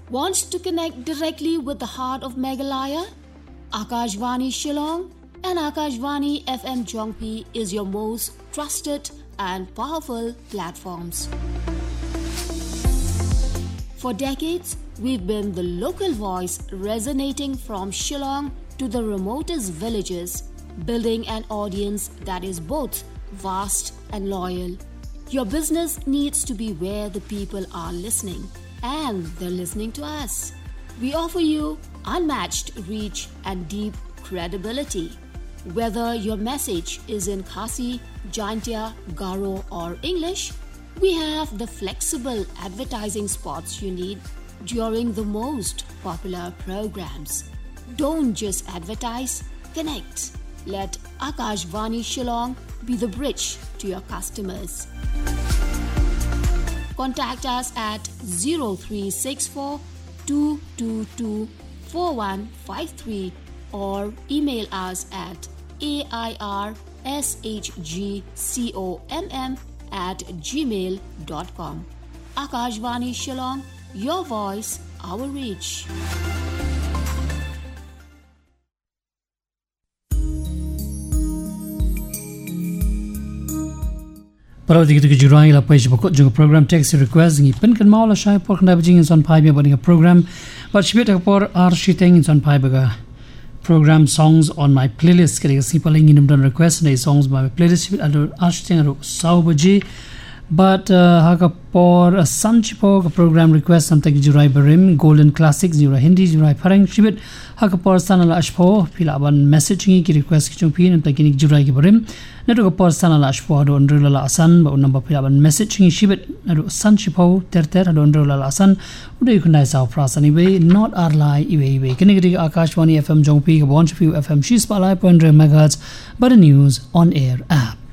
Wants to connect directly with the heart of Meghalaya? Akashvani Shillong and Akashvani FM Jongpi is your most trusted and powerful platforms. For decades, we've been the local voice resonating from Shillong to the remotest villages, building an audience that is both vast and loyal. Your business needs to be where the people are listening, and they're listening to us. We offer you unmatched reach and deep credibility. Whether your message is in Khasi, Jaintia, Garo or English, we have the flexible advertising spots you need during the most popular programs. Don't just advertise, connect. Let Akashvani Shillong be the bridge to your customers. Contact us at 0364 222 4153 or email us at airshgcomm@gmail.com. Akashvani Shillong, your voice, our reach. Para dikit kejurai la page pokok juga program text request ngi pen kan mau la shai por kan dabjing insan pai me bani program but shibet por arshiteng insan pai baga program songs on my playlist kare simple ngi numdan request nei songs by my playlist shibet ado arshiteng ro saubaji but haka por sanchipo ka program request samta kejurai barim golden classics jura hindi jurai parang shibet haka por sanala ashpo pilaban message ngi ki request ki chungpin amta ki jurai ki barim Nado por sanala ashpo ado ondrila la asan ba unamba pilaban message ngi shibet nado sanchipo terter ado ondrila la asan uday kunai saw prasani be not arlai iwe kinigri Akashvani FM Jongpi ka bonch FM shispa lai 100 MHz but the news on air app